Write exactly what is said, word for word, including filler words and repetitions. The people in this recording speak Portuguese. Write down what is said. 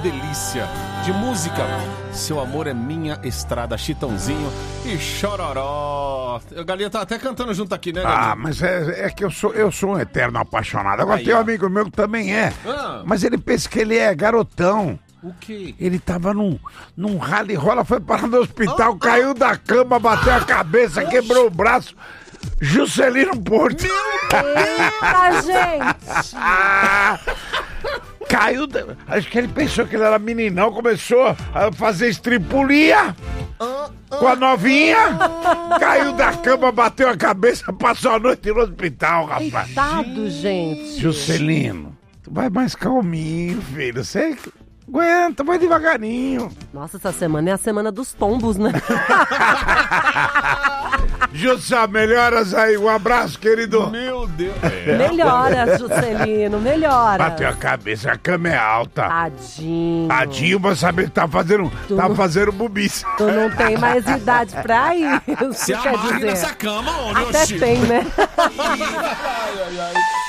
delícia de música. Seu amor é minha estrada, Chitãozinho e Chororó. A Galinha tá até cantando junto aqui, né, Galinha? Ah, mas é, é que eu sou, eu sou um eterno apaixonado. Agora Aí, tem um ó. amigo meu que também é. Ah. Mas ele pensa que ele é garotão. O quê? Ele tava num, num rally rola, foi parar no hospital, caiu da cama, bateu a cabeça, quebrou o braço. Juscelino Porto. Eita, gente! Ah, caiu. da- Acho que ele pensou que ele era meninão, começou a fazer estripulia com a novinha, caiu da cama, bateu a cabeça, passou a noite no hospital, rapaz. Coitado, gente. Juscelino, tu vai mais calminho, filho. Você aguenta, vai devagarinho. Nossa, essa semana é a semana dos tombos, né? Jussá, melhoras aí. Um abraço, querido. Meu Deus. Melhora, Juscelino, melhora. Bateu a cabeça, a cama é alta. Tadinho. Tadinho, mas saber que tá fazendo, Tu tá não- fazendo bubice. Tu não tem mais idade pra ir. Se Isso quer amarre dizer. nessa cama, onde, Até tem, né? Ai, ai, ai.